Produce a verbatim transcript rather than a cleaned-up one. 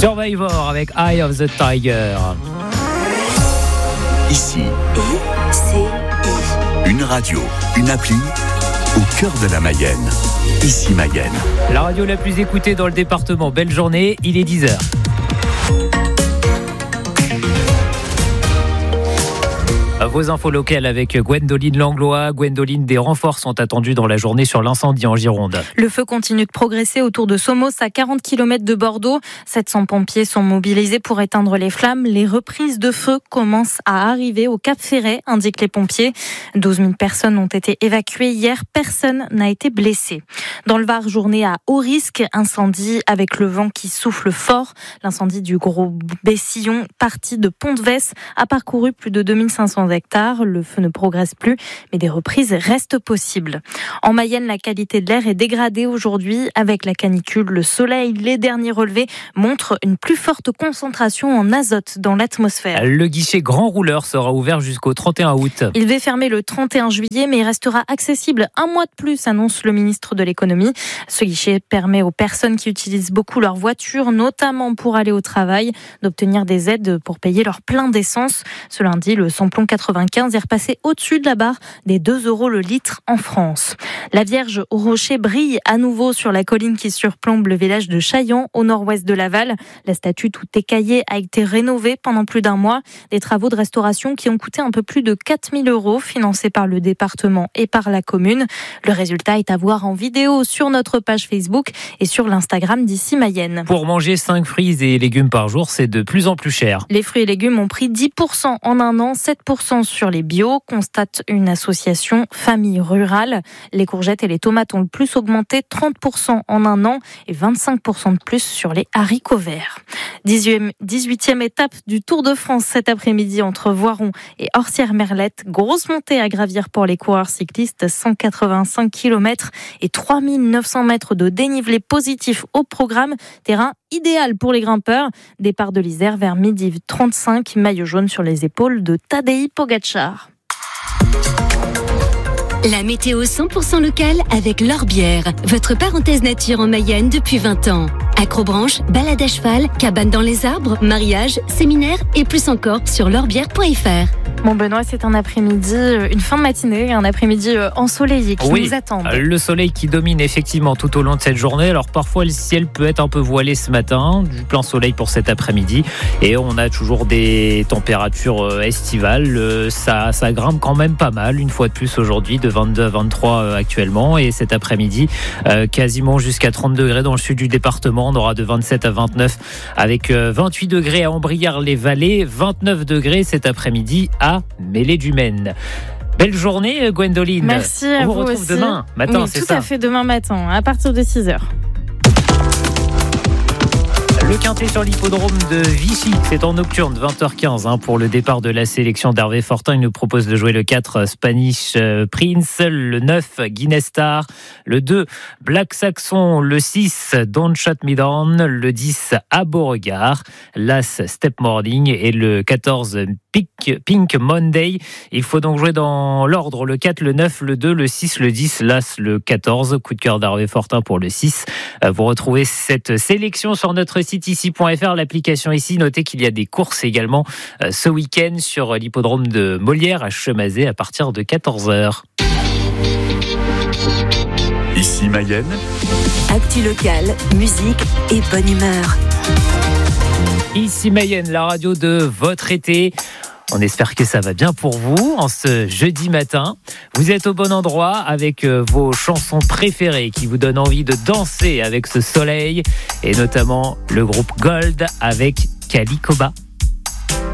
Survivor avec Eye of the Tiger. Ici, I C I. une radio, une appli au cœur de la Mayenne. Ici Mayenne. La radio la plus écoutée dans le département. Belle journée, il est dix heures. Vos infos locales avec Gwendoline Langlois. Gwendoline, des renforts sont attendus dans la journée sur l'incendie en Gironde. Le feu continue de progresser autour de Somos, à quarante kilomètres de Bordeaux. sept cents pompiers sont mobilisés pour éteindre les flammes. Les reprises de feu commencent à arriver au Cap Ferret, indiquent les pompiers. douze mille personnes ont été évacuées hier. Personne n'a été blessé. Dans le Var, journée à haut risque. Incendie avec le vent qui souffle fort. L'incendie du Gros Bessillon, parti de Pont-de-Vesse, a parcouru plus de deux mille cinq cents hectares. Le feu ne progresse plus, mais des reprises restent possibles. En Mayenne, la qualité de l'air est dégradée aujourd'hui avec la canicule. Le soleil, les derniers relevés montrent une plus forte concentration en azote dans l'atmosphère. Le guichet grand rouleur sera ouvert jusqu'au trente et un août. Il devait fermer le trente et un juillet, mais il restera accessible un mois de plus, annonce le ministre de l'économie. Ce guichet permet aux personnes qui utilisent beaucoup leur voiture, notamment pour aller au travail, d'obtenir des aides pour payer leur plein d'essence. Ce lundi, le samplon quatre-vingt-quinze est repassé au-dessus de la barre des deux euros le litre en France. La Vierge au rocher brille à nouveau sur la colline qui surplombe le village de Chaillan, au nord-ouest de Laval. La statue tout écaillée a été rénovée pendant plus d'un mois. Des travaux de restauration qui ont coûté un peu plus de quatre mille euros, financés par le département et par la commune. Le résultat est à voir en vidéo sur notre page Facebook et sur l'Instagram d'Ici Mayenne. Pour manger cinq fruits et légumes par jour, c'est de plus en plus cher. Les fruits et légumes ont pris dix pour cent en un an, sept pour cent sur les bio, constate une association Famille Rurale. Les courgettes et les tomates ont le plus augmenté, trente pour cent en un an et vingt-cinq pour cent de plus sur les haricots verts. dix-huitième étape du Tour de France cet après-midi entre Voiron et Orsières-Merlette. Grosse montée à gravir pour les coureurs cyclistes, cent quatre-vingt-cinq kilomètres et trois mille neuf cents mètres de dénivelé positif au programme. Terrain idéal pour les grimpeurs. Départ de l'Isère vers midi trente-cinq, maillot jaune sur les épaules de Tadej Pogacar. La météo cent pour cent locale avec L'Orbière, votre parenthèse nature en Mayenne depuis vingt ans. Acrobranche, balade à cheval, cabane dans les arbres, mariage, séminaire et plus encore sur l'orbière point f r. Bon Benoît, c'est un après-midi, une fin de matinée, un après-midi ensoleillé qui oui, nous attend. Le soleil qui domine effectivement tout au long de cette journée. Alors parfois le ciel peut être un peu voilé ce matin, du plein soleil pour cet après-midi. Et on a toujours des températures estivales. Ça, ça grimpe quand même pas mal, une fois de plus aujourd'hui, de vingt-deux à vingt-trois actuellement. Et cet après-midi, quasiment jusqu'à trente degrés dans le sud du département. On aura de vingt-sept à vingt-neuf avec vingt-huit degrés à Ambrières-les-Vallées, vingt-neuf degrés cet après-midi à Mêlée-du-Maine. Belle journée, Gwendoline. Merci à On vous vous retrouve aussi. demain matin, oui, c'est tout ça. à fait, demain matin, à partir de six heures. Le quintet sur l'hippodrome de Vichy, c'est en nocturne, vingt heures quinze hein, pour le départ de la sélection d'Hervé Fortin. Il nous propose de jouer le quatre Spanish Prince, le neuf Guinness Star, le deux Black Saxon, le six Don't Shut Me Down, le dix À Beauregard, l'as Step Morning et le quatorze Pink, Pink Monday. Il faut donc jouer dans l'ordre, le quatre, le neuf, le deux, le six, le dix, l'as, le quatorze. Coup de cœur d'Hervé Fortin pour le six. Vous retrouvez cette sélection sur notre site ici point f r, l'application ici. Notez qu'il y a des courses également ce week-end sur l'hippodrome de Molière à Chemazé à partir de quatorze heures. Ici Mayenne. Actu locale, musique et bonne humeur. Ici Mayenne, la radio de votre été. On espère que ça va bien pour vous en ce jeudi matin. Vous êtes au bon endroit avec vos chansons préférées qui vous donnent envie de danser avec ce soleil et notamment le groupe Gold avec Calicoba.